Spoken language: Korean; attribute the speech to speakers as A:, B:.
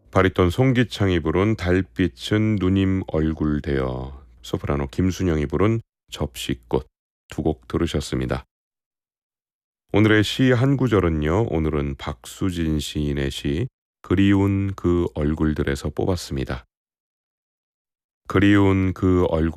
A: 바리톤 송기창이 부른 달빛은 누님 얼굴 되어, 소프라노 김순영이 부른 접시꽃 두 곡 들으셨습니다. 오늘의 시 한 구절은요, 오늘은 박수진 시인의 시 그리운 그 얼굴들에서 뽑았습니다. 그리운 그 얼굴